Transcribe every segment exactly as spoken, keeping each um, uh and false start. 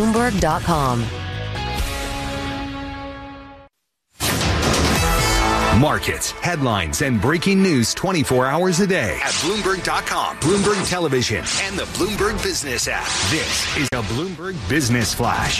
Bloomberg dot com. Markets, headlines, and breaking news twenty-four hours a day at Bloomberg dot com, Bloomberg Television, and the Bloomberg Business app. This is a Bloomberg Business Flash.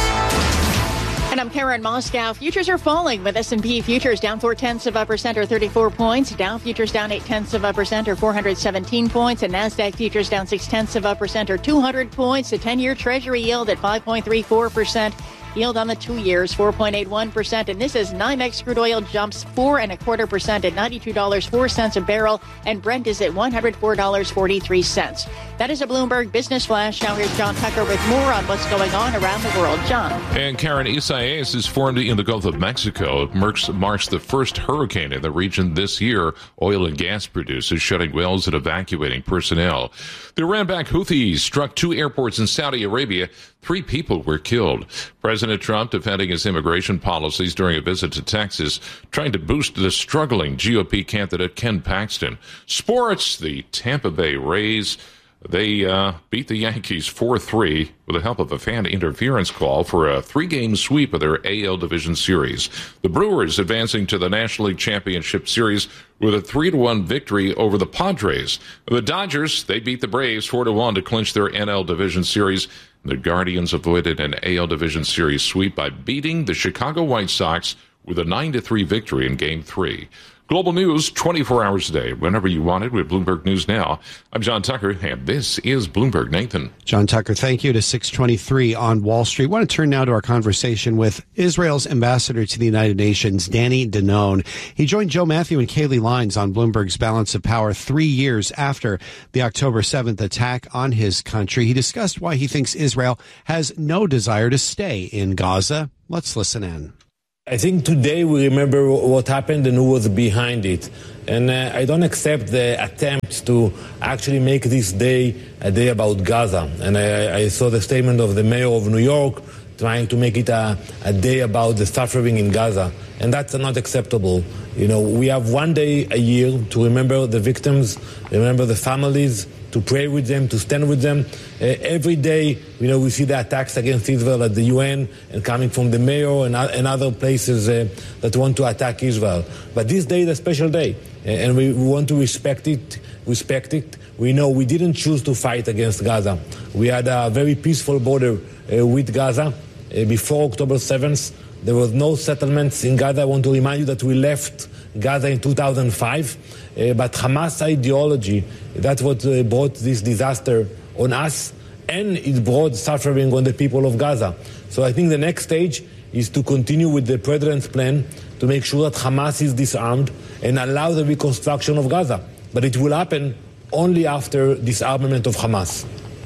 And I'm Karen Moscow. Futures are falling with S and P futures down four tenths of a percent or thirty-four points. Dow futures down eight tenths of a percent or four hundred seventeen points. And NASDAQ futures down six tenths of a percent or two hundred points. The ten-year Treasury yield at five point three four percent. Yield on the two years, four point eight one percent. And this is NYMEX crude oil jumps four and a quarter percent at ninety-two dollars and four cents a barrel. And Brent is at one hundred four dollars and forty-three cents. That is a Bloomberg Business Flash. Now here's John Tucker with more on what's going on around the world. John. And Karen, Isaias is formed in the Gulf of Mexico. It marks, marks the first hurricane in the region this year. Oil and gas producers shutting wells and evacuating personnel. The Iran-backed Houthis struck two airports in Saudi Arabia. Three people were killed. President Trump defending his immigration policies during a visit to Texas, trying to boost the struggling G O P candidate Ken Paxton. Sports, the Tampa Bay Rays, they uh, beat the Yankees four three with the help of a fan interference call for a three-game sweep of their A L Division Series. The Brewers advancing to the National League Championship Series with a three to one victory over the Padres. The Dodgers, they beat the Braves four to one to clinch their N L Division Series. The Guardians avoided an A L Division Series sweep by beating the Chicago White Sox with a nine to three victory in Game three. Global news twenty-four hours a day, whenever you want it, with Bloomberg News Now. I'm John Tucker, and this is Bloomberg. Nathan. John Tucker, thank you. To six twenty-three on Wall Street. I want to turn now to our conversation with Israel's ambassador to the United Nations, Danny Danon. He joined Joe Matthew and Kaylee Lines on Bloomberg's Balance of Power three years after the October seventh attack on his country. He discussed why he thinks Israel has no desire to stay in Gaza. Let's listen in. I think today we remember what happened and who was behind it. And uh, I don't accept the attempt to actually make this day a day about Gaza. And I, I saw the statement of the mayor of New York trying to make it a, a day about the suffering in Gaza. And that's not acceptable. You know, we have one day a year to remember the victims, remember the families, to pray with them, to stand with them. Uh, every day, you know, we see the attacks against Israel at the U N and coming from the mayor and, and other places uh, that want to attack Israel. But this day is a special day, and we, we want to respect it, respect it. We know we didn't choose to fight against Gaza. We had a very peaceful border uh, with Gaza uh, before October seventh. There was no settlements in Gaza. I want to remind you that we left Gaza in two thousand five. Uh, but Hamas ideology, that's what uh, brought this disaster on us, and it brought suffering on the people of Gaza. So I think the next stage is to continue with the president's plan to make sure that Hamas is disarmed and allow the reconstruction of Gaza. But it will happen only after disarmament of Hamas.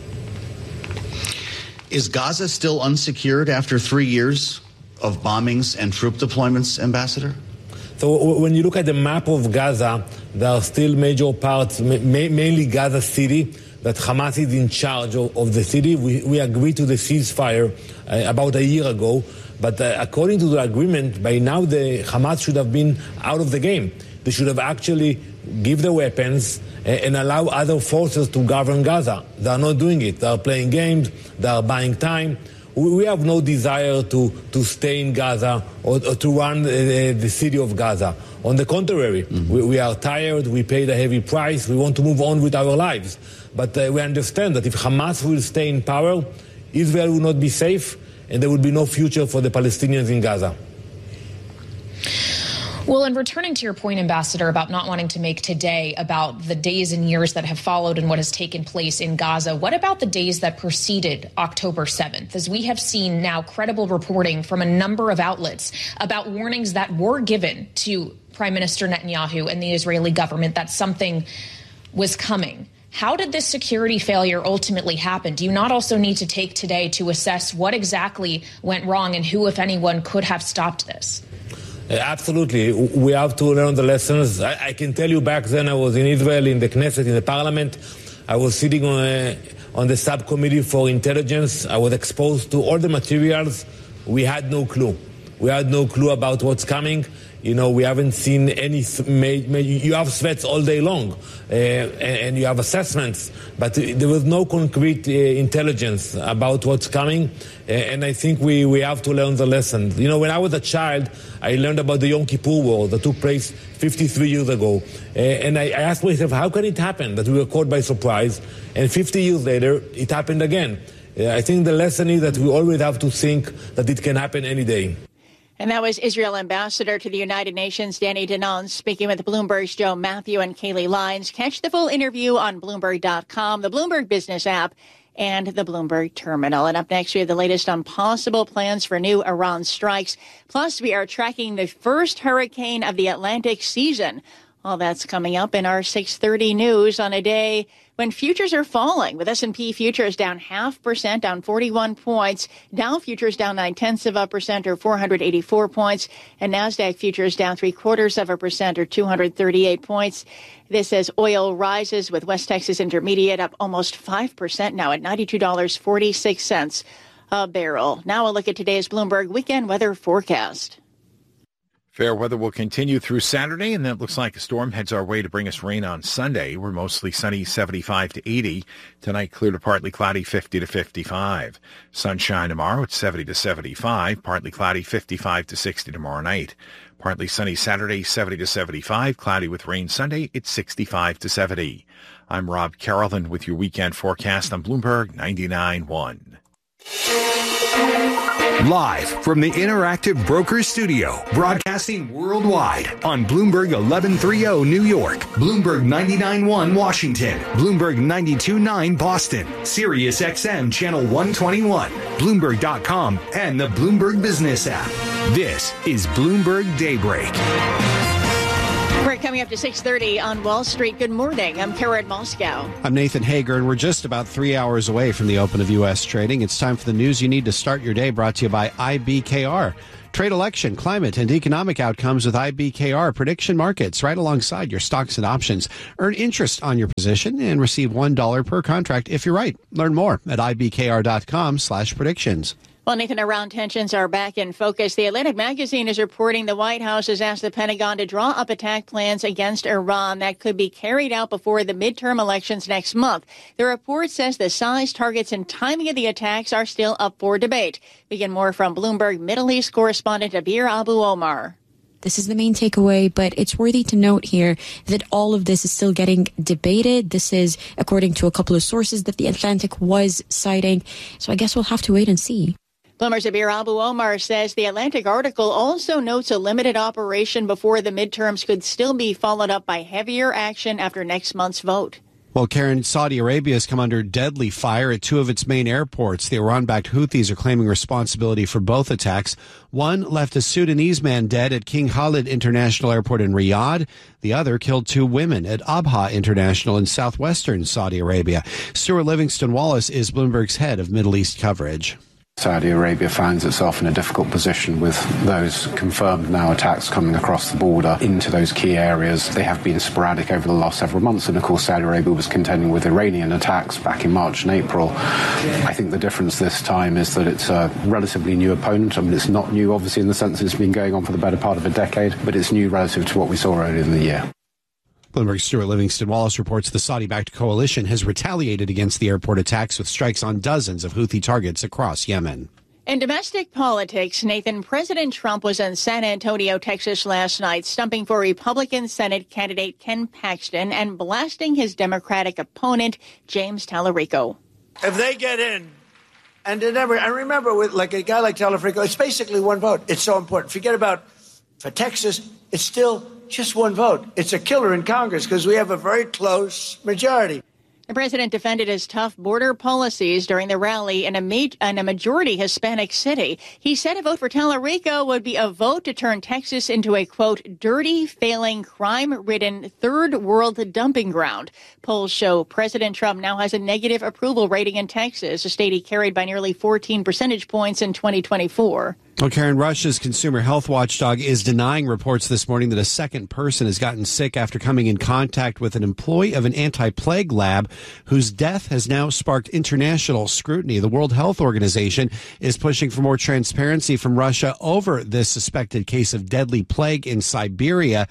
Is Gaza still unsecured after three years of bombings and troop deployments, Ambassador? So when you look at the map of Gaza, there are still major parts, ma- mainly Gaza City, that Hamas is in charge of, of the city. We, we agreed to the ceasefire uh, about a year ago, but uh, according to the agreement, by now the Hamas should have been out of the game. They should have actually give the weapons uh, and allow other forces to govern Gaza. They are not doing it. They are playing games. They are buying time. We have no desire to, to stay in Gaza or, or to run the, the city of Gaza. On the contrary, mm-hmm. we, we are tired, we paid a heavy price, we want to move on with our lives. But uh, we understand that if Hamas will stay in power, Israel will not be safe, and there will be no future for the Palestinians in Gaza. Well, and returning to your point, Ambassador, about not wanting to make today about the days and years that have followed and what has taken place in Gaza, what about the days that preceded October seventh? As we have seen now credible reporting from a number of outlets about warnings that were given to Prime Minister Netanyahu and the Israeli government that something was coming. How did this security failure ultimately happen? Do you not also need to take today to assess what exactly went wrong and who, if anyone, could have stopped this? Uh, absolutely. We have to learn the lessons. I, I can tell you back then I was in Israel, in the Knesset, in the parliament. I was sitting on, a, on the subcommittee for intelligence. I was exposed to all the materials. We had no clue. We had no clue about what's coming. You know, we haven't seen any, you have threats all day long, uh, and you have assessments, but there was no concrete uh, intelligence about what's coming, and I think we, we have to learn the lesson. You know, when I was a child, I learned about the Yom Kippur War that took place fifty-three years ago, uh, and I, I asked myself, how can it happen that we were caught by surprise, and fifty years later, it happened again? Uh, I think the lesson is that we always have to think that it can happen any day. And that was Israel Ambassador to the United Nations, Danny Danon, speaking with Bloomberg's Joe Matthew and Kaylee Lyons. Catch the full interview on Bloomberg dot com, the Bloomberg Business app, and the Bloomberg Terminal. And up next, we have the latest on possible plans for new Iran strikes. Plus, we are tracking the first hurricane of the Atlantic season. All that's coming up in our six thirty news on a day when futures are falling, with S and P futures down half percent, down forty-one points. Dow futures down nine tenths of a percent, or four hundred eighty-four points. And NASDAQ futures down three quarters of a percent, or two hundred thirty-eight points. This as oil rises, with West Texas Intermediate up almost five percent now at ninety-two dollars and forty-six cents a barrel. Now a look at today's Bloomberg weekend weather forecast. Fair weather will continue through Saturday, and then it looks like a storm heads our way to bring us rain on Sunday. We're mostly sunny, seventy-five to eighty. Tonight, clear to partly cloudy, fifty to fifty-five. Sunshine tomorrow, it's seventy to seventy-five. Partly cloudy, fifty-five to sixty tomorrow night. Partly sunny Saturday, seventy to seventy-five. Cloudy with rain Sunday, it's sixty-five to seventy. I'm Rob Carrollton with your weekend forecast on Bloomberg ninety-nine point one. Live from the Interactive Brokers Studio, broadcasting worldwide on Bloomberg eleven thirty New York, Bloomberg ninety-nine point one Washington, Bloomberg ninety-two point nine Boston, Sirius X M Channel one twenty-one, Bloomberg dot com, and the Bloomberg Business app. This is Bloomberg Daybreak. We're coming up to six thirty on Wall Street. Good morning. I'm Karen Moscow. I'm Nathan Hager, and we're just about three hours away from the open of U S trading. It's time for the news you need to start your day, brought to you by I B K R. Trade election, climate, and economic outcomes with I B K R prediction markets right alongside your stocks and options. Earn interest on your position and receive one dollar per contract if you're right. Learn more at I B K R dot com slash predictions. Well, Nathan, Iran tensions are back in focus. The Atlantic magazine is reporting the White House has asked the Pentagon to draw up attack plans against Iran that could be carried out before the midterm elections next month. The report says the size, targets, and timing of the attacks are still up for debate. We get more from Bloomberg Middle East correspondent Abir Abu Omar. This is the main takeaway, but it's worthy to note here that all of this is still getting debated. This is according to a couple of sources that the Atlantic was citing. So I guess we'll have to wait and see. Bloomberg's Abir Abu Omar says the Atlantic article also notes a limited operation before the midterms could still be followed up by heavier action after next month's vote. Well, Karen, Saudi Arabia has come under deadly fire at two of its main airports. The Iran-backed Houthis are claiming responsibility for both attacks. One left a Sudanese man dead at King Khalid International Airport in Riyadh. The other killed two women at Abha International in southwestern Saudi Arabia. Stuart Livingston Wallace is Bloomberg's head of Middle East coverage. Saudi Arabia finds itself in a difficult position with those confirmed now attacks coming across the border into those key areas. They have been sporadic over the last several months, and of course Saudi Arabia was contending with Iranian attacks back in March and April. I think the difference this time is that it's a relatively new opponent. I mean, it's not new obviously in the sense it's been going on for the better part of a decade, but it's new relative to what we saw earlier in the year. Bloomberg's Stuart Livingston Wallace reports the Saudi-backed coalition has retaliated against the airport attacks with strikes on dozens of Houthi targets across Yemen. In domestic politics, Nathan, President Trump was in San Antonio, Texas last night, stumping for Republican Senate candidate Ken Paxton and blasting his Democratic opponent, James Tallarico. If they get in, and never, I remember with like a guy like Tallarico, it's basically one vote. It's so important. Forget about, for Texas, it's still just one vote. It's a killer in Congress because we have a very close majority. The president defended his tough border policies during the rally in a, ma- in a majority Hispanic city. He said a vote for Tallarico would be a vote to turn Texas into a, quote, dirty, failing, crime-ridden third world dumping ground. Polls show President Trump now has a negative approval rating in Texas, a state he carried by nearly fourteen percentage points in twenty twenty-four. Well, Karen, Russia's consumer health watchdog is denying reports this morning that a second person has gotten sick after coming in contact with an employee of an anti-plague lab whose death has now sparked international scrutiny. The World Health Organization is pushing for more transparency from Russia over this suspected case of deadly plague in Siberia.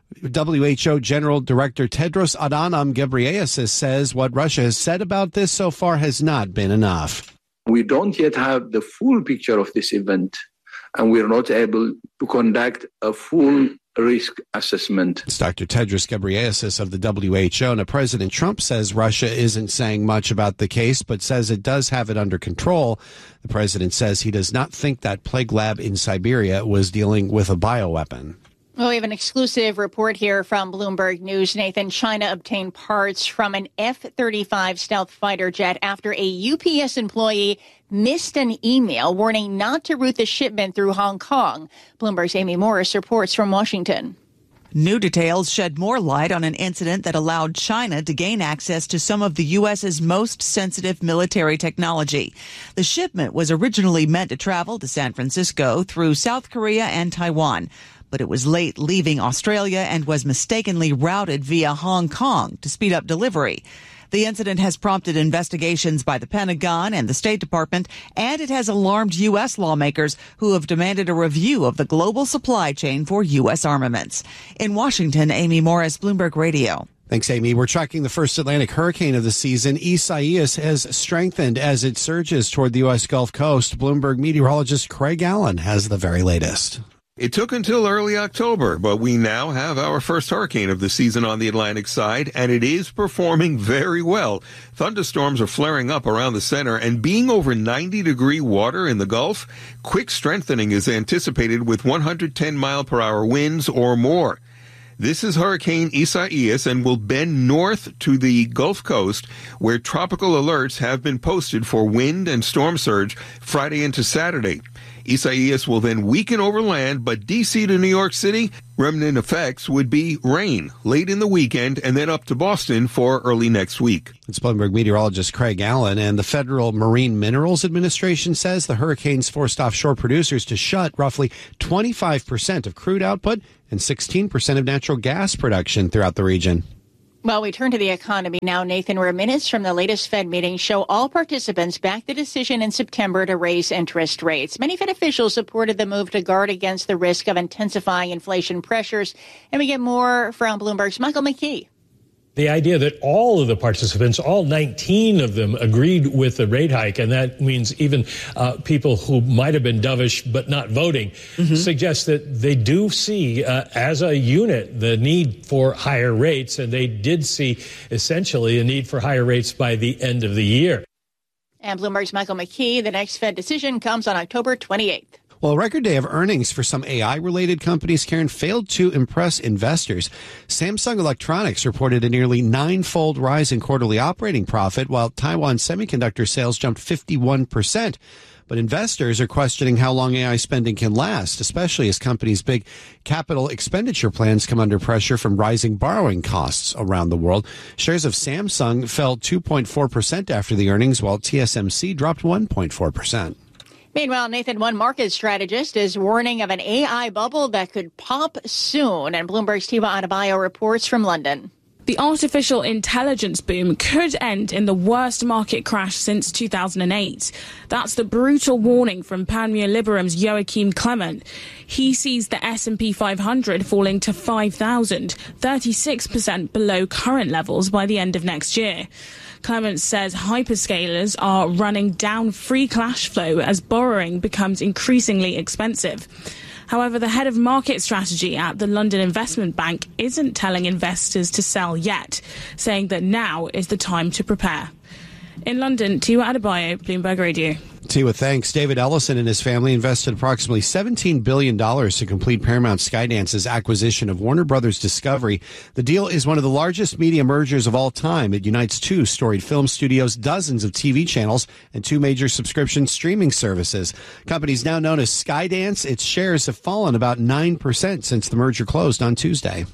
W H O General Director Tedros Adhanom Ghebreyesus says what Russia has said about this so far has not been enough. We don't yet have the full picture of this event, and we are not able to conduct a full risk assessment. It's Doctor Tedros Ghebreyesus of the W H O. Now, President Trump says Russia isn't saying much about the case, but says it does have it under control. The president says he does not think that plague lab in Siberia was dealing with a bioweapon. Well, we have an exclusive report here from Bloomberg News. Nathan, China obtained parts from an F thirty-five stealth fighter jet after a U P S employee missed an email warning not to route the shipment through Hong Kong. Bloomberg's Amy Morris reports from Washington. New details shed more light on an incident that allowed China to gain access to some of the U S's most sensitive military technology. The shipment was originally meant to travel to San Francisco through South Korea and Taiwan, but it was late leaving Australia and was mistakenly routed via Hong Kong to speed up delivery. The incident has prompted investigations by the Pentagon and the State Department, and it has alarmed U S lawmakers who have demanded a review of the global supply chain for U S armaments. In Washington, Amy Morris, Bloomberg Radio. Thanks, Amy. We're tracking the first Atlantic hurricane of the season. Isaias has strengthened as it surges toward the U S Gulf Coast. Bloomberg meteorologist Craig Allen has the very latest. It took until early October, but we now have our first hurricane of the season on the Atlantic side, and it is performing very well. Thunderstorms are flaring up around the center, and being over ninety degree water in the Gulf, quick strengthening is anticipated with one hundred ten mile per hour winds or more. This is Hurricane Isaias and will bend north to the Gulf Coast, where tropical alerts have been posted for wind and storm surge Friday into Saturday. Isaias will then weaken over land, but D C to New York City, remnant effects would be rain late in the weekend and then up to Boston for early next week. It's Bloomberg meteorologist Craig Allen, and the Federal Marine Minerals Administration says the hurricanes forced offshore producers to shut roughly twenty-five percent of crude output and sixteen percent of natural gas production throughout the region. Well, we turn to the economy now, Nathan, where minutes from the latest Fed meeting show all participants backed the decision in September to raise interest rates. Many Fed officials supported the move to guard against the risk of intensifying inflation pressures. And we get more from Bloomberg's Michael McKee. The idea that all of the participants, all nineteen of them, agreed with the rate hike, and that means even uh, people who might have been dovish but not voting, mm-hmm. suggests that they do see, uh, as a unit, the need for higher rates, and they did see essentially a need for higher rates by the end of the year. And Bloomberg's Michael McKee, the next Fed decision comes on October twenty-eighth. Well, a record day of earnings for some A I-related companies, Karen, failed to impress investors. Samsung Electronics reported a nearly nine-fold rise in quarterly operating profit, while Taiwan semiconductor sales jumped fifty-one percent. But investors are questioning how long A I spending can last, especially as companies' big capital expenditure plans come under pressure from rising borrowing costs around the world. Shares of Samsung fell two point four percent after the earnings, while T S M C dropped one point four percent. Meanwhile, Nathan, one market strategist is warning of an A I bubble that could pop soon. And Bloomberg's Tiva Adebayo reports from London. The artificial intelligence boom could end in the worst market crash since two thousand eight. That's the brutal warning from Panmure Liberum's Joachim Clement. He sees the S and P five hundred falling to five thousand, thirty-six percent below current levels by the end of next year. Clement says hyperscalers are running down free cash flow as borrowing becomes increasingly expensive. However, the head of market strategy at the London Investment Bank isn't telling investors to sell yet, saying that now is the time to prepare. In London, Tiva Adebayo, Bloomberg Radio. Tiva, thanks. David Ellison and his family invested approximately seventeen billion dollars to complete Paramount Skydance's acquisition of Warner Brothers Discovery. The deal is one of the largest media mergers of all time. It unites two storied film studios, dozens of T V channels, and two major subscription streaming services. Company's now known as Skydance. Its shares have fallen about nine percent since the merger closed on Tuesday.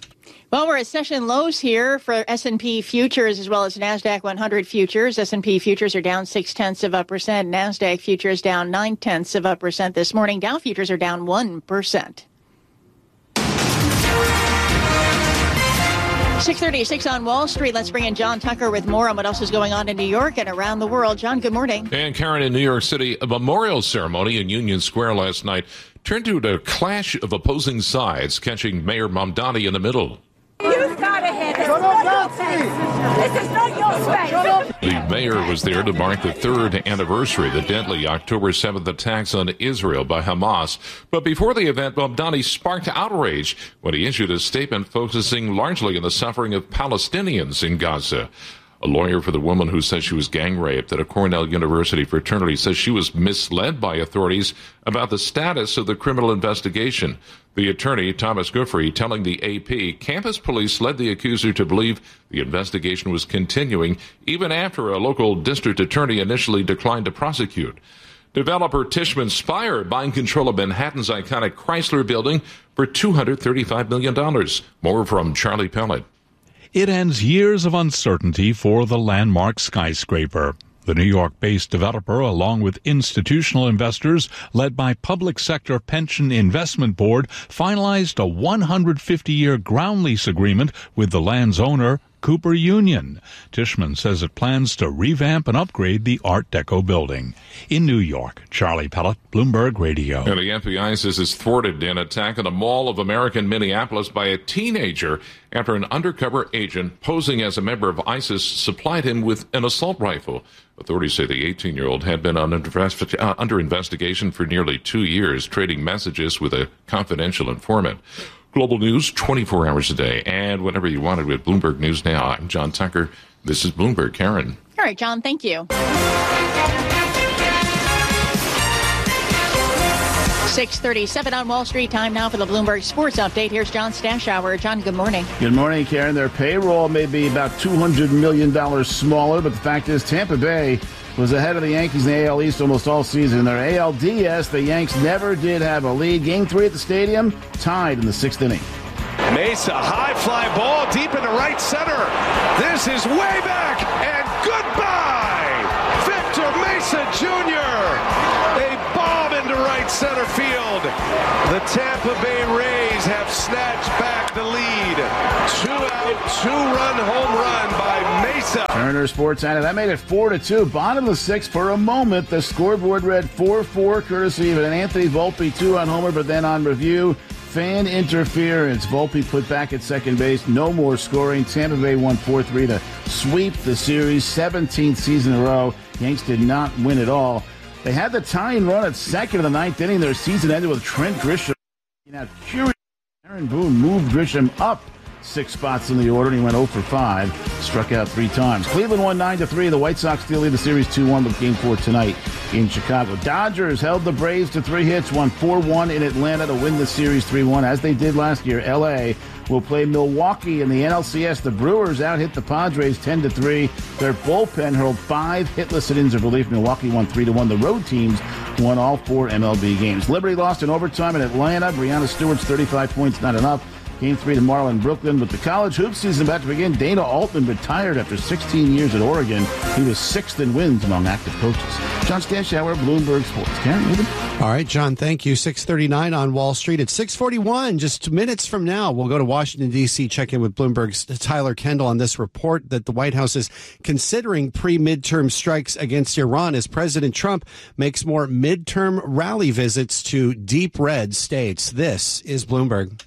Well, we're at session lows here for S and P futures as well as NASDAQ one hundred futures. S and P futures are down six tenths of a percent. NASDAQ futures down nine tenths of a percent this morning. Dow futures are down one percent. six thirty-six on Wall Street. Let's bring in John Tucker with more on what else is going on in New York and around the world. John, good morning. And Karen, in New York City, a memorial ceremony in Union Square last night turned to a clash of opposing sides, catching Mayor Mamdani in the middle. You've got to hit. This is not your space. This is not your space. The mayor was there to mark the third anniversary of the deadly October seventh attacks on Israel by Hamas. But before the event, Mamdani sparked outrage when he issued a statement focusing largely on the suffering of Palestinians in Gaza. A lawyer for the woman who says she was gang raped at a Cornell University fraternity says she was misled by authorities about the status of the criminal investigation. The attorney, Thomas Guffrey, telling the A P, campus police led the accuser to believe the investigation was continuing even after a local district attorney initially declined to prosecute. Developer Tishman Speyer buying control of Manhattan's iconic Chrysler building for two hundred thirty-five million dollars. More from Charlie Pellet. It ends years of uncertainty for the landmark skyscraper. The New York-based developer, along with institutional investors led by Public Sector Pension Investment Board, finalized a one hundred fifty year ground lease agreement with the land's owner, Cooper Union. Tishman says it plans to revamp and upgrade the Art Deco building. In New York, Charlie Pellet, Bloomberg Radio. And the F B I says it's thwarted an attack on a Mall of American Minneapolis by a teenager after an undercover agent posing as a member of ISIS supplied him with an assault rifle. Authorities say the eighteen-year-old had been under, uh, under investigation for nearly two years, trading messages with a confidential informant. Global news twenty-four hours a day and whenever you want it with Bloomberg News Now. I'm John Tucker. This is Bloomberg. Karen. All right, John, thank you. six thirty-seven on Wall Street. Time now for the Bloomberg Sports Update. Here's John Stashower. John, good morning. Good morning, Karen. Their payroll may be about two hundred million dollars smaller, but the fact is Tampa Bay was ahead of the Yankees in the A L East almost all season. In their A L D S, the Yanks never did have a lead. Game three at the stadium, tied in the sixth inning. Mesa, high fly ball deep into right center. This is way back, and goodbye! Victor Mesa Junior A bomb into right center field. The Tampa Bay Rays have snatched back the lead. Two out, two-run home run by Mesa. Turner Sports Center. That made it four to two. Bottom of the sixth for a moment. The scoreboard read four four, courtesy of an Anthony Volpe two-run homer, but then on review, fan interference. Volpe put back at second base. No more scoring. Tampa Bay won four three to sweep the series. seventeenth season in a row. Yanks did not win at all. They had the tying run at second in the ninth inning. Their season ended with Trent Grisham. Now, curious, Aaron Boone moved Grisham up six spots in the order, and he went oh for five. Struck out three times. Cleveland won nine to three. The White Sox still lead the series two one with game four tonight in Chicago. Dodgers held the Braves to three hits, won four one in Atlanta to win the series three one, as they did last year. L A will play Milwaukee in the N L C S. The Brewers out-hit the Padres ten to three. Their bullpen hurled five hitless innings of relief. Milwaukee won three to one. The road teams won all four M L B games. Liberty lost in overtime in Atlanta. Breanna Stewart's thirty-five points, not enough. Game three tomorrow in Brooklyn. With the college hoop season about to begin, Dana Altman retired after sixteen years at Oregon. He was sixth in wins among active coaches. John Stashower, Bloomberg Sports. Karen, all right, John, thank you. six thirty-nine on Wall Street. At six forty-one, just minutes from now, we'll go to Washington, D C, check in with Bloomberg's Tyler Kendall on this report that the White House is considering pre-midterm strikes against Iran as President Trump makes more midterm rally visits to deep red states. This is Bloomberg.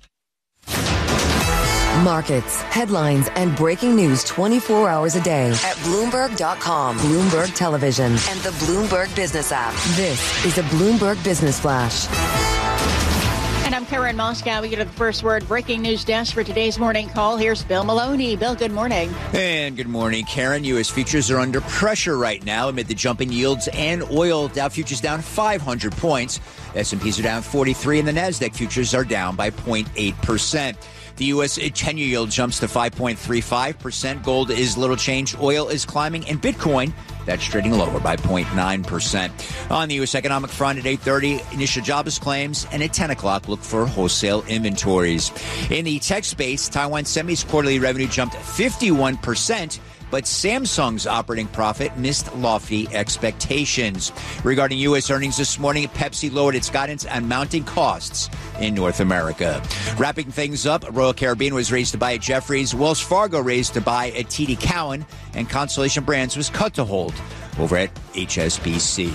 Markets, headlines, and breaking news twenty-four hours a day at Bloomberg dot com, Bloomberg Television, and the Bloomberg Business app. This is a Bloomberg Business Flash. And I'm Karen Moscow. We get to the first word breaking news desk for today's morning call. Here's Bill Maloney. Bill, good morning. And good morning, Karen. U S futures are under pressure right now amid the jumping yields and oil. Dow futures down five hundred points. S and Ps are down forty-three, and the NASDAQ futures are down by zero point eight percent. The U S ten-year yield jumps to five point three five percent. Gold is little change. Oil is climbing, and Bitcoin That's trading lower by zero point nine percent. On the U S economic front at eight thirty, initial jobless claims, and at ten o'clock, look for wholesale inventories. In the tech space, Taiwan Semi's quarterly revenue jumped fifty-one percent, but Samsung's operating profit missed lofty expectations. Regarding U S earnings this morning, Pepsi lowered its guidance on mounting costs in North America. Wrapping things up, Royal Caribbean was raised to buy at Jefferies, Wells Fargo raised to buy at T D Cowen, and Constellation Brands was cut to hold over at H S B C.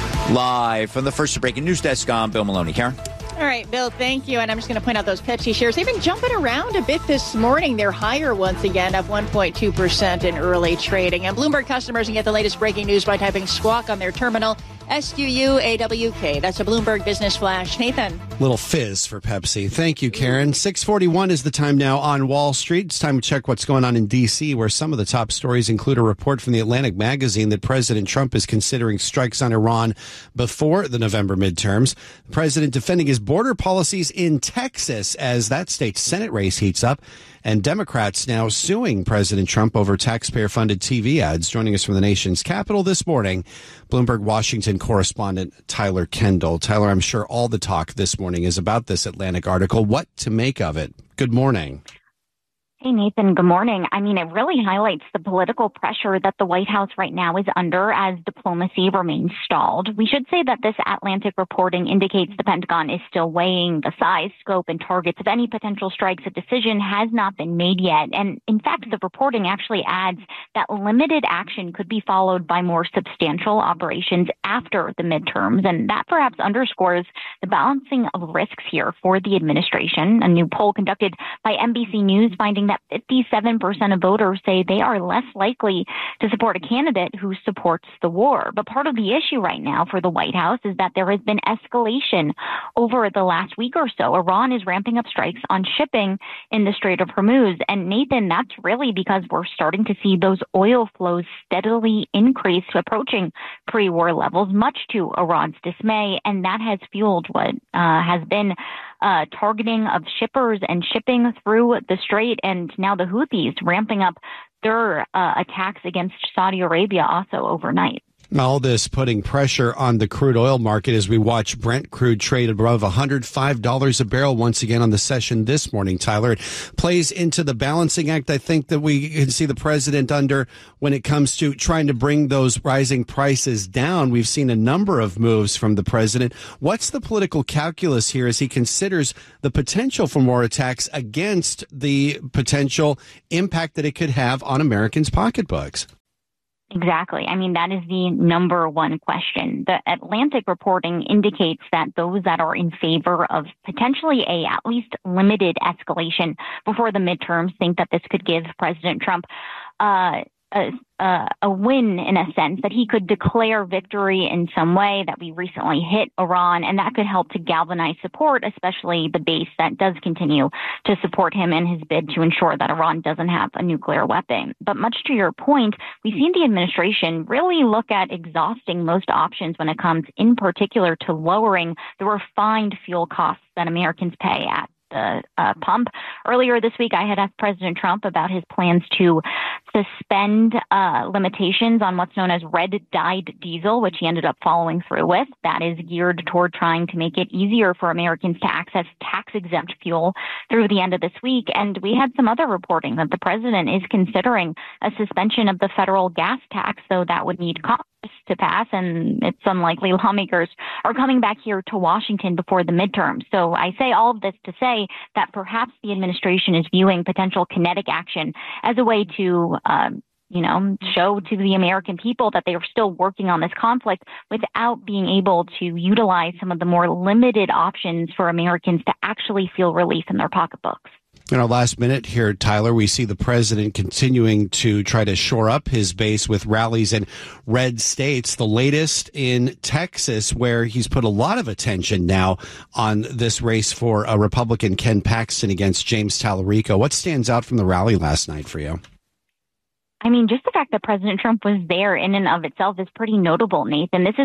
Live from the First Breaking News Desk, I'm Bill Maloney. Karen? All right, Bill, thank you. And I'm just going to point out those Pepsi shares. They've been jumping around a bit this morning. They're higher once again, up one point two percent in early trading. And Bloomberg customers can get the latest breaking news by typing squawk on their terminal. S Q U A W K. That's a Bloomberg Business Flash. Nathan. Little fizz for Pepsi. Thank you, Karen. six forty-one is the time now on Wall Street. It's time to check what's going on in D C, where some of the top stories include a report from the Atlantic magazine that President Trump is considering strikes on Iran before the November midterms. The president defending his border policies in Texas as that state's Senate race heats up. And Democrats now suing President Trump over taxpayer-funded T V ads. Joining us from the nation's capital this morning, Bloomberg Washington correspondent Tyler Kendall. Tyler, I'm sure all the talk this morning is about this Atlantic article. What to make of it? Good morning. Hey, Nathan, good morning. I mean, it really highlights the political pressure that the White House right now is under as diplomacy remains stalled. We should say that this Atlantic reporting indicates the Pentagon is still weighing the size, scope, and targets of any potential strikes. A decision has not been made yet. And in fact, the reporting actually adds that limited action could be followed by more substantial operations after the midterms. And that perhaps underscores the balancing of risks here for the administration. A new poll conducted by N B C News finding that that fifty-seven percent of voters say they are less likely to support a candidate who supports the war. But part of the issue right now for the White House is that there has been escalation over the last week or so. Iran is ramping up strikes on shipping in the Strait of Hormuz. And Nathan, that's really because we're starting to see those oil flows steadily increase, approaching pre-war levels, much to Iran's dismay. And that has fueled what uh, has been Uh, targeting of shippers and shipping through the strait, and now the Houthis ramping up their uh, attacks against Saudi Arabia also overnight. All this putting pressure on the crude oil market as we watch Brent crude trade above one hundred five dollars a barrel once again on the session this morning, Tyler. It plays into the balancing act, I think, that we can see the president under when it comes to trying to bring those rising prices down. We've seen a number of moves from the president. What's the political calculus here as he considers the potential for more attacks against the potential impact that it could have on Americans' pocketbooks? Exactly. I mean, that is the number one question. The Atlantic reporting indicates that those that are in favor of potentially a at least limited escalation before the midterms think that this could give President Trump uh, a, a, a win, in a sense, that he could declare victory in some way, that we recently hit Iran, and that could help to galvanize support, especially the base that does continue to support him in his bid to ensure that Iran doesn't have a nuclear weapon. But much to your point, we've seen the administration really look at exhausting most options when it comes in particular to lowering the refined fuel costs that Americans pay at the uh, pump. Earlier this week, I had asked President Trump about his plans to suspend uh, limitations on what's known as red-dyed diesel, which he ended up following through with. That is geared toward trying to make it easier for Americans to access tax-exempt fuel through the end of this week. And we had some other reporting that the president is considering a suspension of the federal gas tax, though that would need Congress to pass, and it's unlikely lawmakers are coming back here to Washington before the midterms. So I say all of this to say that perhaps the administration is viewing potential kinetic action as a way to, um, you know, show to the American people that they are still working on this conflict without being able to utilize some of the more limited options for Americans to actually feel relief in their pocketbooks. In our last minute here, Tyler, we see the president continuing to try to shore up his base with rallies in red states, the latest in Texas, where he's put a lot of attention now on this race for a Republican Ken Paxton against James Tallarico. What stands out from the rally last night for you? I mean, just the fact that President Trump was there in and of itself is pretty notable, Nathan. This is his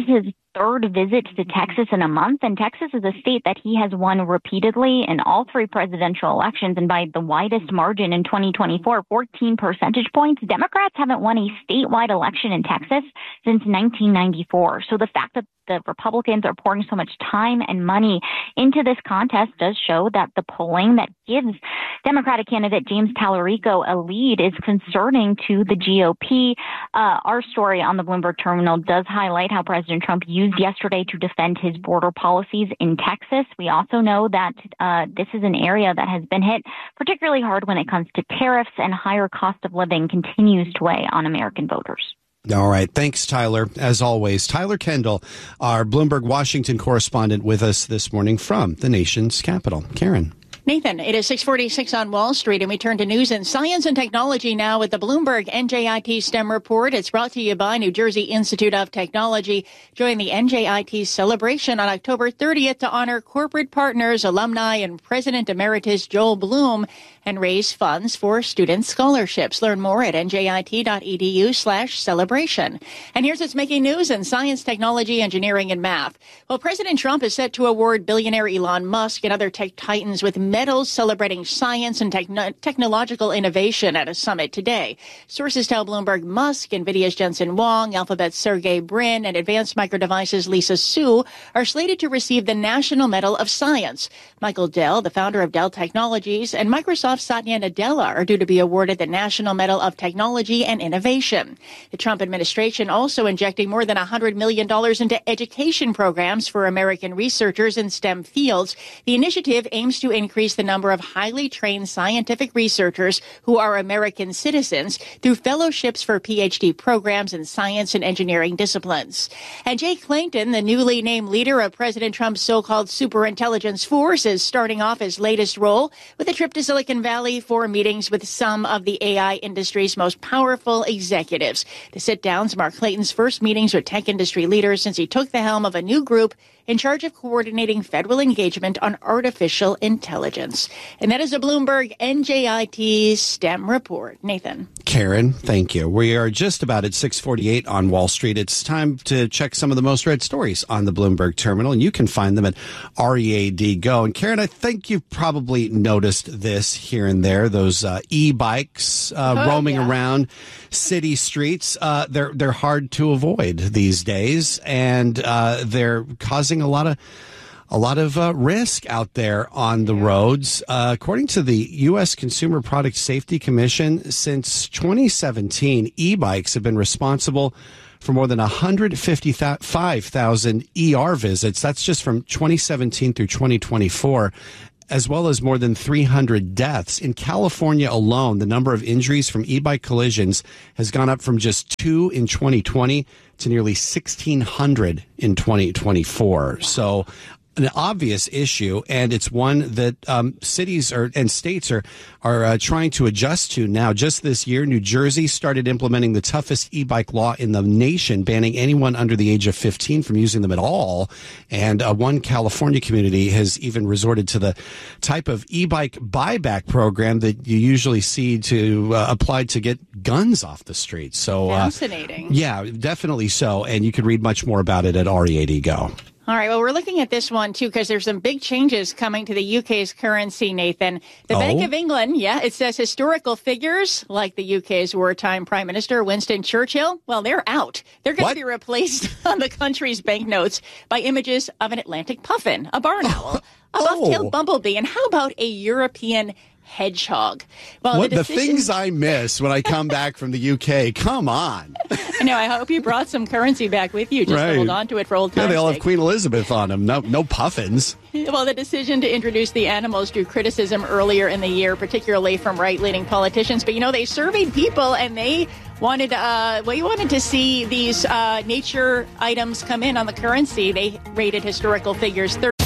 third visit to Texas in a month, and Texas is a state that he has won repeatedly in all three presidential elections, and by the widest margin in twenty twenty-four, fourteen percentage points. Democrats haven't won a statewide election in Texas since nineteen ninety-four. So the fact that the Republicans are pouring so much time and money into this contest does show that the polling that gives Democratic candidate James Tallarico a lead is concerning to the G O P. Uh, our story on the Bloomberg Terminal does highlight how President Trump used yesterday to defend his border policies in Texas. We also know that uh, this is an area that has been hit particularly hard when it comes to tariffs, and higher cost of living continues to weigh on American voters. All right. Thanks, Tyler. As always, Tyler Kendall, our Bloomberg Washington correspondent, with us this morning from the nation's capital. Karen. Nathan, it is six forty-six on Wall Street, and we turn to news and science and technology now with the Bloomberg N J I T STEM report. It's brought to you by New Jersey Institute of Technology. Join the N J I T celebration on October thirtieth to honor corporate partners, alumni, and President Emeritus Joel Bloom, and raise funds for student scholarships. Learn more at njit.edu slash celebration. And here's what's making news in science, technology, engineering, and math. Well, President Trump is set to award billionaire Elon Musk and other tech titans with medals celebrating science and techno- technological innovation at a summit today. Sources tell Bloomberg Musk, NVIDIA's Jensen Huang, Alphabet's Sergey Brin, and Advanced Micro Devices' Lisa Su are slated to receive the National Medal of Science. Michael Dell, the founder of Dell Technologies, and Microsoft's Satya Nadella are due to be awarded the National Medal of Technology and Innovation. The Trump administration also injecting more than one hundred million dollars into education programs for American researchers in STEM fields. The initiative aims to increase the number of highly trained scientific researchers who are American citizens through fellowships for P H D programs in science and engineering disciplines. And Jay Clayton, the newly named leader of President Trump's so-called superintelligence force, is starting off his latest role with a trip to Silicon Valley for meetings with some of the A I industry's most powerful executives. The sit-downs mark Clayton's first meetings with tech industry leaders since he took the helm of a new group in charge of coordinating federal engagement on artificial intelligence. And that is a Bloomberg N J I T STEM report. Nathan. Karen, thank you. We are just about at six forty-eight on Wall Street. It's time to check some of the most read stories on the Bloomberg Terminal, and you can find them at R E A D Go. And Karen, I think you've probably noticed this here and there, those uh, e-bikes uh, oh, roaming yeah. around city streets. Uh, they're, they're hard to avoid these days, and uh, they're causing a lot of a lot of uh, risk out there on the roads. Uh, according to the U S Consumer Product Safety Commission, since twenty seventeen, e-bikes have been responsible for more than one hundred fifty-five thousand E R visits. That's just from twenty seventeen through twenty twenty-four, as well as more than three hundred deaths. In California alone, the number of injuries from e-bike collisions has gone up from just two in twenty twenty to nearly sixteen hundred in twenty twenty-four. So an obvious issue, and it's one that um, cities are, and states are are uh, trying to adjust to now. Just this year, New Jersey started implementing the toughest e-bike law in the nation, banning anyone under the age of fifteen from using them at all. And uh, one California community has even resorted to the type of e-bike buyback program that you usually see to uh, apply to get guns off the streets. So uh, fascinating. Yeah, definitely so. And you can read much more about it at R E A D Go. All right. Well, we're looking at this one, too, because there's some big changes coming to the U K's currency, Nathan. The Oh? Bank of England, yeah, it says historical figures like the U K's wartime Prime Minister Winston Churchill, well, they're out. They're going to be replaced on the country's banknotes by images of an Atlantic puffin, a barn owl, a buff-tailed bumblebee, and how about a European hedgehog? Well, What the, the decision- things I miss when I come back from the U K. Come on. I know. I hope you brought some currency back with you just Right. to hold on to it for old Yeah, times' they all sake. have Queen Elizabeth on them. No, no puffins. Well, the decision to introduce the animals drew criticism earlier in the year, particularly from right-leaning politicians. But, you know, they surveyed people and they wanted, uh, well, you wanted to see these uh, nature items come in on the currency. They rated historical figures